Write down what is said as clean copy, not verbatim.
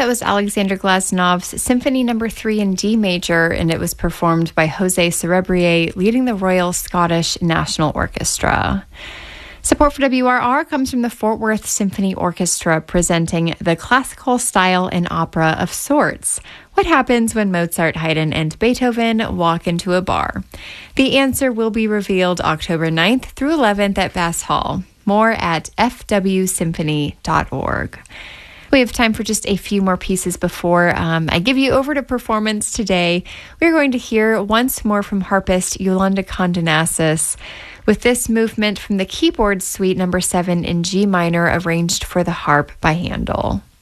that was Alexander Glaznov's Symphony No. 3 in D major, and it was performed by Jose Cerebrier, leading the Royal Scottish National Orchestra. Support for WRR comes from the Fort Worth Symphony Orchestra, presenting The Classical Style in Opera of Sorts. What happens when Mozart, Haydn, and Beethoven walk into a bar? The answer will be revealed October 9th through 11th at Bass Hall. More at fwsymphony.org. We have time for just a few more pieces before I give you over to performance today. We're going to hear once more from harpist Yolanda Condonasis with this movement from the Keyboard Suite No. 7 in G minor, arranged for the harp by Handel.